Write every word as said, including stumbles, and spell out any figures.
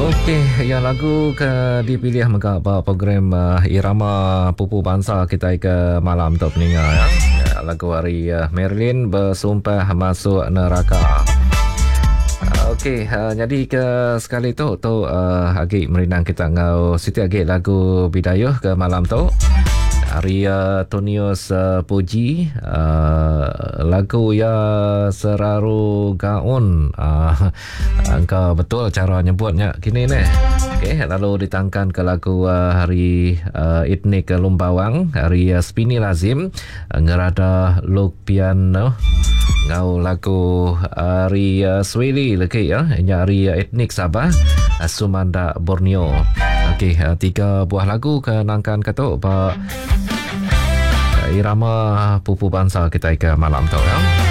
Okey, yang lagu ke dipilih mega program uh, Irama Pupu Bangsa kita ke malam tu peninggal ya. Ya, lagu hari uh, Marilyn bersumpah masuk neraka. Uh, Okey, uh, jadi ke sekali tu tu uh, agi merinang kita ngau Siti agi lagu Bidayuh ke malam tu. Hari uh, Tonius uh, Puji uh, lagu ya Seraru Gaun uh, angka betul cara nyebutnya kini ni. Okey, lalu ditangkan ke lagu uh, hari uh, etnik Lumbawang, hari uh, Spini Lazim uh, ngerada Luk Piano ngau lagu hari uh, Sweli lagi ya, hari uh, etnik Sabah uh, Sumanda Borneo. Okey, uh, tiga buah lagu ke nangkan katuk Pak Irama Pupu Bangsa kita ke malam tu ya.